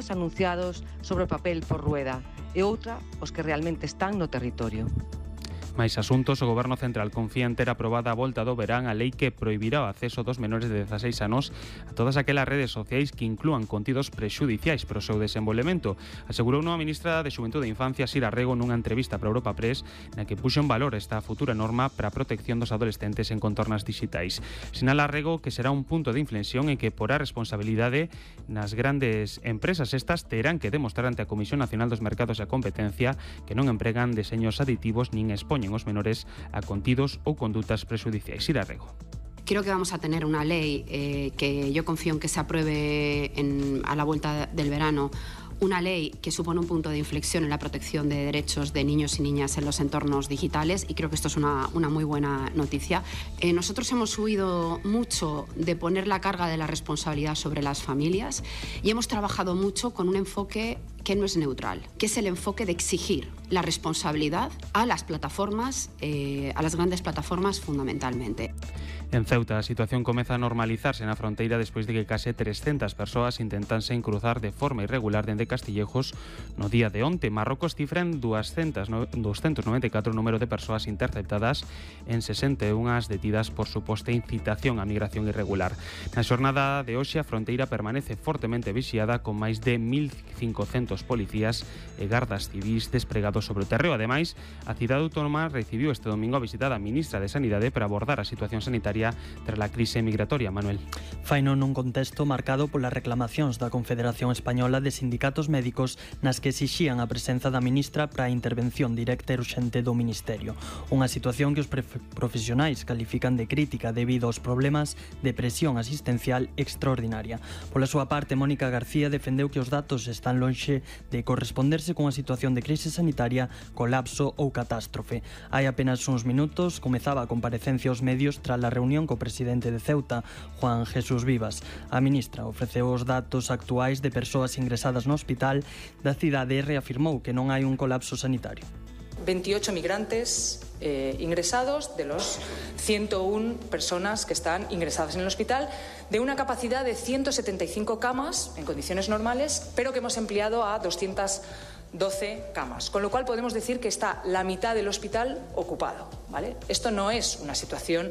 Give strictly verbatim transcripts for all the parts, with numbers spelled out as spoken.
proxectos anunciados sobre o papel por Rueda e outra os que realmente están no territorio. Máis asuntos, o Goberno Central confía en ter aprobada a volta do verán a lei que prohibirá o acceso dos menores de dezaseis anos a todas aquelas redes sociais que inclúan contidos prexudiciais para o seu desenvolvemento. Asegurou a ministra de Xuventude e Infancia, Sira Rego, nunha entrevista para Europa Press, na que puxo en valor esta futura norma para a protección dos adolescentes en contornas digitais. Sinala Rego que será un punto de inflexión en que porá responsabilidade nas grandes empresas. Estas terán que demostrar ante a Comisión Nacional dos Mercados e a Competencia que non empregan deseños aditivos nin expoñen en os menores a contidos ou condutas prexudiciais. Sira Rego. Creo que vamos a tener una ley eh, que yo confío en que se apruebe en, a la vuelta del verano. Una ley que supone un punto de inflexión en la protección de derechos de niños y niñas en los entornos digitales, y creo que esto es una, una muy buena noticia. Eh, nosotros hemos huido mucho de poner la carga de la responsabilidad sobre las familias y hemos trabajado mucho con un enfoque que no es neutral, que es el enfoque de exigir la responsabilidad a las plataformas, eh, a las grandes plataformas fundamentalmente. En Ceuta, a situación comeza a normalizarse na fronteira despois de que case trescentas persoas intentanse cruzar de forma irregular dende Castillejos no día de onte. Marrocos cifra en doscientos noventa e catro o número de persoas interceptadas en sesenta e unha detidas por suposta incitación á migración irregular. Na xornada de hoxe, a fronteira permanece fortemente vixiada con máis de mil cincocentos policías e gardas civis despregados sobre o terreo. Ademais, a cidade autónoma recibiu este domingo a visita da ministra de Sanidade para abordar a situación sanitaria tras a crise migratoria. Manuel. Faino nun contexto marcado polas reclamacións da Confederación Española de Sindicatos Médicos nas que exixían a presenza da ministra para a intervención directa e urxente do Ministerio. Unha situación que os profesionais califican de crítica debido aos problemas de presión asistencial extraordinaria. Pola súa parte, Mónica García defendeu que os datos están lonxe de corresponderse cunha situación de crise sanitaria, colapso ou catástrofe. Hai apenas uns minutos comezaba a comparecencia aos medios tras a reunión co presidente de Ceuta, Juan Jesús Vivas. A ministra ofreceu os datos actuais de persoas ingresadas no hospital da cidade e reafirmou que non hai un colapso sanitario. veintiocho migrantes eh, ingresados de los ciento una personas que están ingresadas en el hospital, de una capacidad de ciento setenta y cinco camas en condiciones normales, pero que hemos empleado a doscientas doce camas, con lo cual podemos decir que está la mitad del hospital ocupado, ¿vale? Esto no es una situación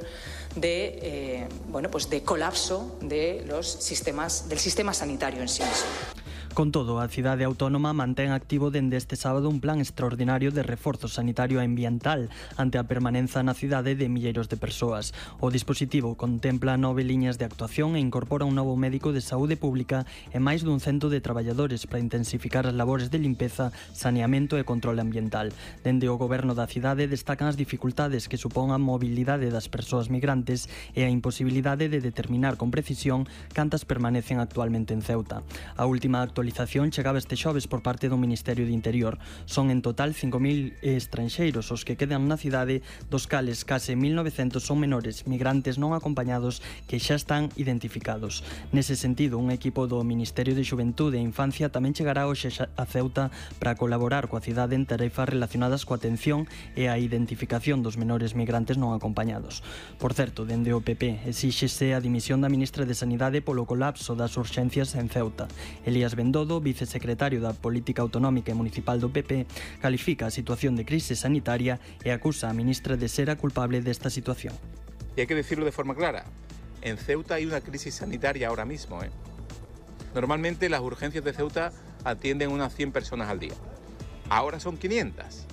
de, eh, bueno, pues de colapso de los sistemas, del sistema sanitario en sí mismo. Con todo, a cidade autónoma mantén activo dende este sábado un plan extraordinario de reforzo sanitario e ambiental ante a permanenza na cidade de milleiros de persoas. O dispositivo contempla nove liñas de actuación e incorpora un novo médico de saúde pública e máis dun cento de traballadores para intensificar as labores de limpeza, saneamento e control ambiental. Dende o goberno da cidade destacan as dificultades que supón a mobilidade das persoas migrantes e a imposibilidade de determinar con precisión cantas permanecen actualmente en Ceuta. A última actuación A actualización chegaba este xoves por parte do Ministerio de Interior. Son en total cinco mil estranxeiros os que quedan na cidade, dos cales case mil novecentos son menores migrantes non acompañados que xa están identificados. Nese sentido, un equipo do Ministerio de Xuventude e Infancia tamén chegará hoxe a Ceuta para colaborar coa cidade en tarefas relacionadas coa atención e a identificación dos menores migrantes non acompañados. Por certo, dende o P P exíxese a dimisión da ministra de Sanidade polo colapso das urxencias en Ceuta. Elías Bendodo, vicesecretario da Política Autonómica e Municipal do P P, califica a situación de crise sanitaria e acusa a ministra de ser a culpable desta situación. Y hay que decirlo de forma clara, en Ceuta hay una crisis sanitaria ahora mismo, ¿eh? Normalmente las urgencias de Ceuta atienden unas cien personas al día. Ahora son quinientas.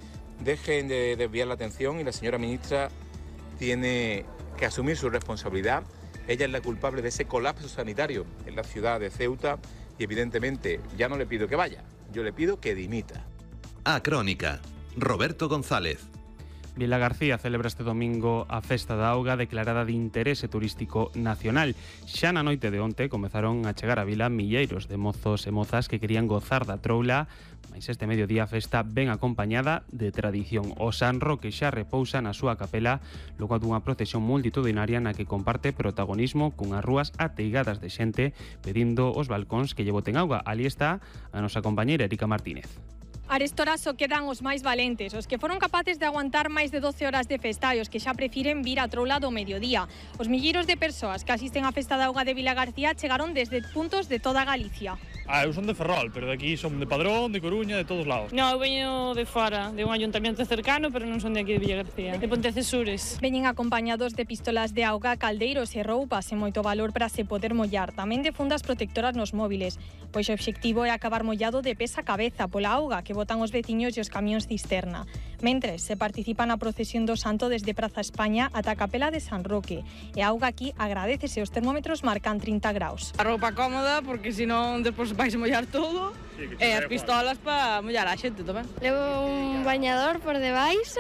Dejen de desviar la atención y la señora ministra tiene que asumir su responsabilidad. Ella es la culpable de ese colapso sanitario en la ciudad de Ceuta y evidentemente ya no le pido que vaya, yo le pido que dimita. A Crónica, Roberto González. Vila García celebra este domingo a Festa da Auga declarada de interese turístico nacional. Xa na noite de onte comezaron a chegar a vila milleiros de mozos e mozas que querían gozar da troula, mais este mediodía a festa ben acompañada de tradición. O San Roque xa repousa na súa capela logo dunha procesión multitudinaria na que comparte protagonismo cunhas rúas ateigadas de xente pedindo os balcóns que lle boten auga. Ali está a nosa compañeira Erika Martínez. Arestora só quedan os máis valentes, os que foron capaces de aguantar máis de doce horas de festa e os que xa prefiren vir a troula do mediodía. Os milleiros de persoas que asisten á Festa da Auga de Vila García chegaron desde puntos de toda Galicia. Ah, eu son de Ferrol, pero de aquí son de Padrón, de Coruña, de todos lados. No, eu veño de fora, de un ayuntamento cercano, pero non son de aquí de Villagarcía, de Pontecesures. Veñen acompañados de pistolas de auga, caldeiros e roupas e moito valor para se poder mollar, tamén de fundas protectoras nos móviles, pois o obxectivo é acabar mollado de pés a cabeza pola auga que botan os veciños e os camións cisterna. Mentres, se participa na procesión do Santo desde Praza España ata a Capela de San Roque, e a auga aquí agradecese, os termómetros marcan trinta graus. A roupa cómoda, porque senón despois vais mollar todo, sí, e as pistolas para mollar a xente tamén. Levo un bañador por debaixo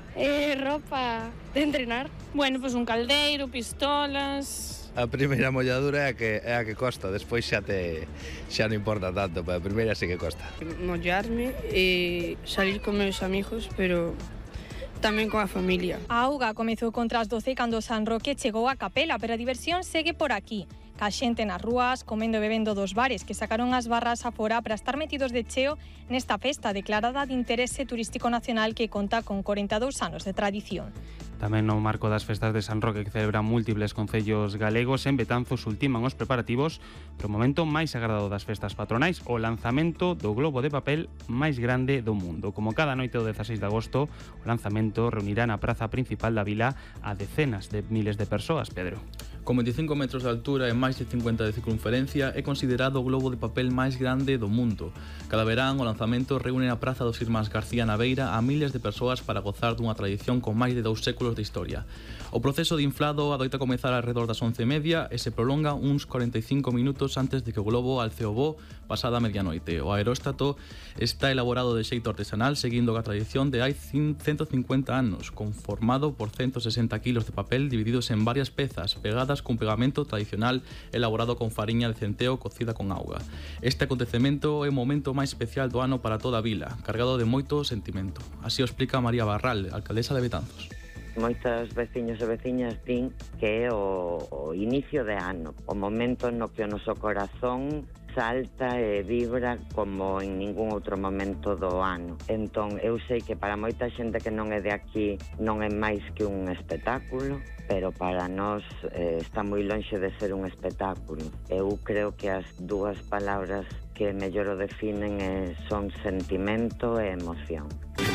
e roupa de entrenar. Bueno, pois un caldeiro, pistolas... A primeira molladura é a que, é a que costa, despois xa te xa non importa tanto, pero a primeira sí que costa. Mollarme e salir con meus amigos, pero tamén coa familia. A auga comezou contra as doce cando San Roque chegou a Capela, pero a diversión segue por aquí. Ca xente nas rúas, comendo e bebendo dos bares que sacaron as barras afora para estar metidos de cheo nesta festa declarada de interese turístico nacional que conta con corenta e dous anos de tradición. Tamén no marco das festas de San Roque que celebran múltiples concellos galegos, en Betanzos ultiman os preparativos para o momento máis sagrado das festas patronais, o lanzamento do globo de papel máis grande do mundo. Como cada noite do dezaseis de agosto, o lanzamento reunirá na praza principal da vila a decenas de miles de persoas, Pedro. Con veinticinco metros de altura e máis de cincuenta de circunferencia, é considerado o globo de papel máis grande do mundo. Cada verán, o lanzamento reúne na praza dos Irmáns García na Beira a miles de persoas para gozar dunha tradición con máis de dous séculos de historia. O proceso de inflado adoita comezar alrededor das once e media e se prolonga uns cuarenta e cinco minutos antes de que o globo alce o voo pasada a medianoite. O aeróstato está elaborado de xeito artesanal seguindo a tradición de hai ciento cincuenta anos, conformado por ciento sesenta kilos de papel divididos en varias pezas pegadas cun pegamento tradicional elaborado con fariña de centeo cocida con auga. Este acontecemento é o momento máis especial do ano para toda a vila, cargado de moito sentimento. Así o explica María Barral, alcaldesa de Betanzos. Moitas veciños e veciñas din que é o, o inicio de ano, o momento no que o noso corazón salta e vibra como en ningún outro momento do ano. Entón, eu sei que para moita xente que non é de aquí non é máis que un espectáculo, pero para nós eh, está moi lonxe de ser un espectáculo. Eu creo que as dúas palabras que mellor o definen eh, son sentimento e emoción.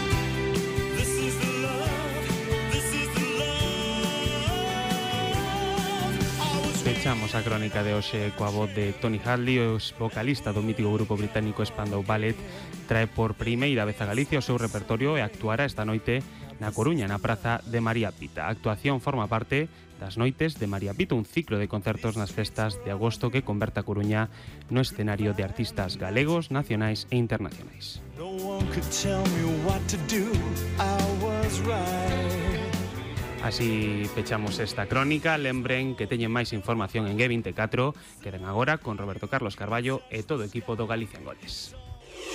Fechamos a crónica de hoxe coa voz de Tony Hadley, o vocalista do mítico grupo británico Spandau Ballet. Trae por primeira vez a Galicia o seu repertorio e actuará esta noite na Coruña, na Praza de María Pita. A actuación forma parte das Noites de María Pita, un ciclo de concertos nas festas de agosto que converte a Coruña no escenario de artistas galegos, nacionais e internacionais. Así pechamos esta crónica. Lembren que teñen máis información en G veinticuatro. Queden agora con Roberto Carlos Carballo e todo o equipo do Galicia en Goles.